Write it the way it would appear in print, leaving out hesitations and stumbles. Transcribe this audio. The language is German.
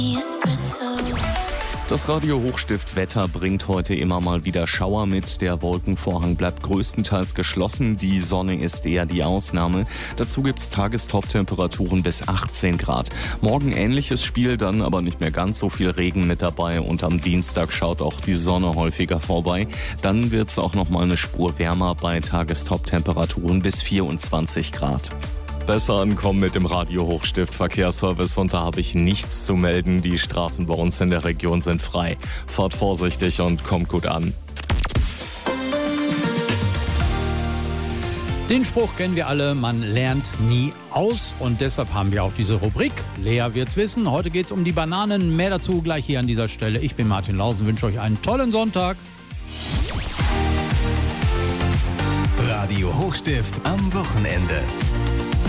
Das Radio Hochstift Wetter bringt heute immer mal wieder Schauer mit. Der Wolkenvorhang bleibt größtenteils geschlossen. Die Sonne ist eher die Ausnahme. Dazu gibt's Tagestop-Temperaturen bis 18 Grad. Morgen ähnliches Spiel, dann aber nicht mehr ganz so viel Regen mit dabei. Und am Dienstag schaut auch die Sonne häufiger vorbei. Dann wird's auch noch mal eine Spur wärmer bei Tagestop-Temperaturen bis 24 Grad. Besser ankommen mit dem Radio Hochstift Verkehrsservice und da habe ich nichts zu melden. Die Straßen bei uns in der Region sind frei. Fahrt vorsichtig und kommt gut an. Den Spruch kennen wir alle, man lernt nie aus und deshalb haben wir auch diese Rubrik. Lea wird's wissen, heute geht's um die Bananen. Mehr dazu gleich hier an dieser Stelle. Ich bin Martin Lausen, wünsche euch einen tollen Sonntag. Radio Hochstift am Wochenende.